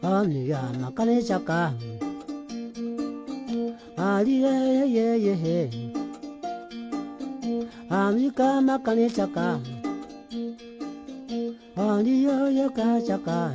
Aniya makane chaka Ali ye Amika makane chaka Aliya chaka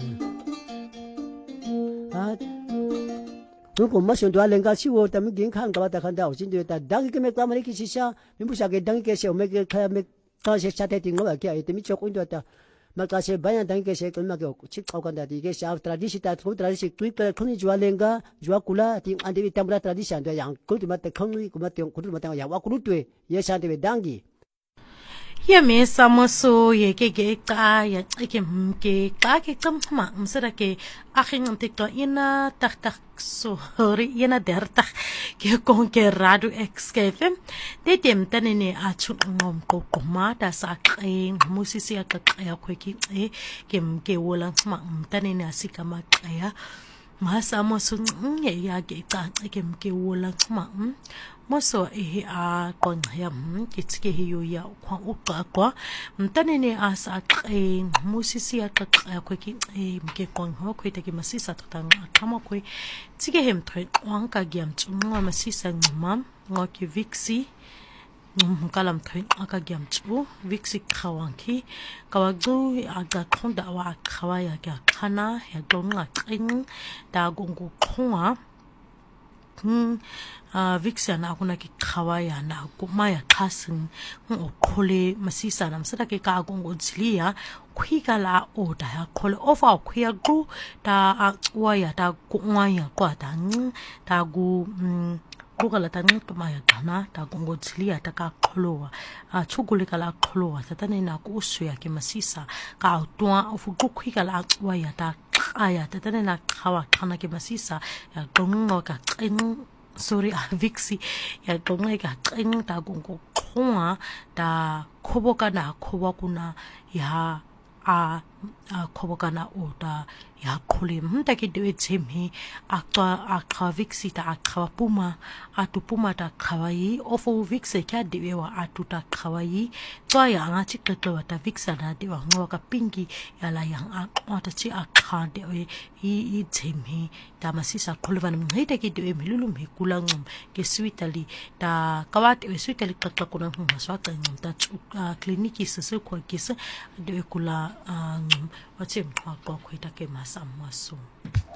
如果没想到人家去我，他们健康，搞到看到，现在他当个没干嘛的，其实啥，你不晓得当个小没个看没，当些下台顶我个，他们做工作的，maka se banyak tang ke se kelma ke chik kau kan tadi ke sa tradisi ta tu tradisi tu ke khoni jua lenga jua kula ti ande tambra tradisi ando yang kul ti mat khoni ku mat ku mat ya wa ku tu ye sa de dangi ye me samoso ye ke ka ya ke ka ke kam ma msara ke akhin ante ka ina tak sorry ina der tak ke kon ke radu xkfm de tem tanene a chun ngom ko ma da sa ke musisi ka ya ko ke wolang ma tanene asika ma ya ma samoso ye ya ke wolang ma moso a kon ya kitske hiyo ya kwa ukwa mtanene asa musisi ya kwa mke kon ho kwa take masisa tang kama kwa tige hem tre wanka giam tsunga masisa ngam ngoki vixi kalam tre aka giam tsu vixi khawanki kawagdu aga khonda wa khawaya ga khana ya gonga tring da gongu khwa vixia na kuna ki khawaya na kumaya khasin khole masisa nam sada ke ka gongo zlia khika la oda ya khole ofa khia gu ta waya ta kuwaya kwa ta gu bukala ta ntumaya dana ta gongo zlia ta ka kholowa chugulika la kholowa ta tane na ku suya ke masisa ka twa ofu khika la waya ta aya ta tane na khawa khana ke masisa ya gongo ka sorry vixi ya gonga ka ta gongo khwa ta khoboka na khobakuna ya khoboka na oda ya khole mta ke dewe chemi akwa vixi ta akwa puma atupuma ta khawai ofo vixi kya dewe wa atuta khawai twa ya nga chikletwa ta vixa na dewa ngo ka pingi ya la yang akwa ta chi akha dewe i chemi ta masisa kholwan ngita ke dewe milulu me kulangum ke switali ta kawat we switali kakla kuna maswa ka ngum ta kliniki sese kwa kisa dewe kula wachem kwa kwa ke masamaso